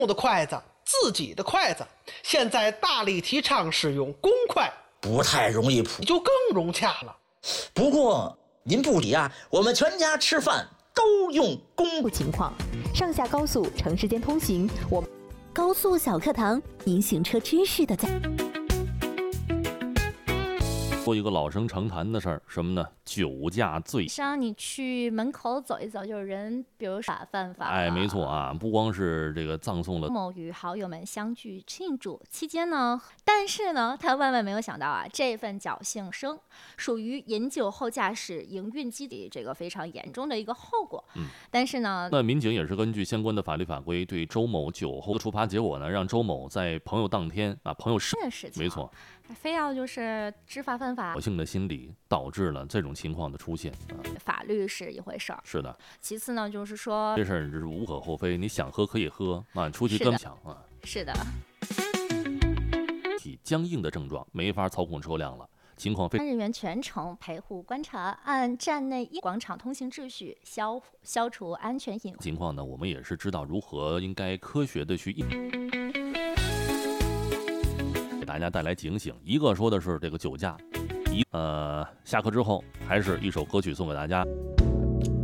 用的筷子，自己的筷子，现在大力提倡使用公筷， 不太容易普， 就更融洽了。 不过您不理啊，我们全家吃饭都用公情况，上下高速城市间通行，我高速小课堂，您行车知识的说一个老生常谈的事儿，什么呢？酒驾醉。 像你去门口走一走，就是人，比如说犯法。 哎，没错啊，不光是这个葬送了某与好友们相聚庆祝期间呢，但是呢，他万万没有想到啊，这份侥幸生属于饮酒后驾驶营运机的这个非常严重的一个后果。但是呢， 那民警也是根据相关的法律法规，对周某酒后的处罚结果呢，让周某在朋友当天啊，朋友是没错。 非要就是知法犯法， 侥幸的心理导致了这种情况的出现法律是一回事儿， 是的。 其次呢，就是说这事儿是无可厚非，你想喝可以喝啊，出去跟抢啊。 是的。 体僵硬的症状，没法操控车辆了，情况非。 人员全程陪护观察，按站内广场通行秩序，消除安全隐患。 情况呢，我们也是知道如何应该科学的去给大家带来警醒。一个说的是这个酒驾，下课之后还是一首歌曲送给大家。